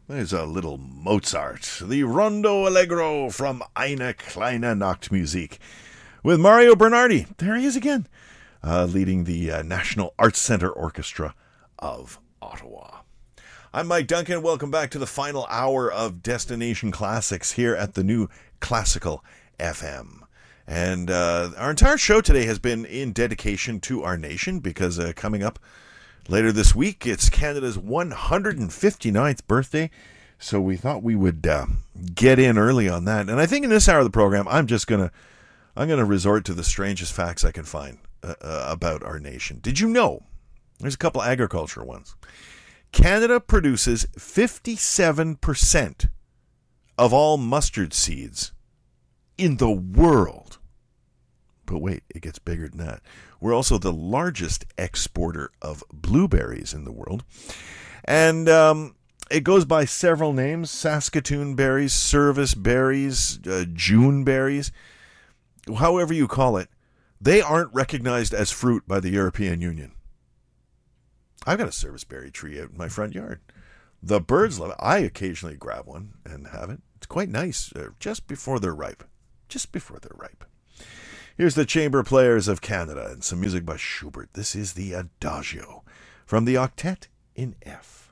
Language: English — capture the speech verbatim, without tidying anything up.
There's a little Mozart, the Rondo Allegro from Eine Kleine Nachtmusik, with Mario Bernardi. There he is again, uh, leading the uh, National Arts Centre Orchestra of Ottawa. I'm Mike Duncan. Welcome back to the final hour of Destination Classics here at the new Classical F M. And uh, our entire show today has been in dedication to our nation because uh, coming up later this week, it's Canada's one hundred fifty-ninth birthday, so we thought we would uh, get in early on that. And I think in this hour of the program, I'm just gonna I'm gonna resort to the strangest facts I can find uh, uh, about our nation. Did you know? There's a couple agricultural ones. Canada produces fifty-seven percent of all mustard seeds in the world. But wait, it gets bigger than that. We're also the largest exporter of blueberries in the world. And um, it goes by several names: Saskatoon berries, service berries, uh, June berries, however you call it. They aren't recognized as fruit by the European Union. I've got a service berry tree out in my front yard. The birds love it. I occasionally grab one and have it. It's quite nice uh, just before they're ripe. Just before they're ripe. Here's the Chamber Players of Canada and some music by Schubert. This is the Adagio from the Octet in F.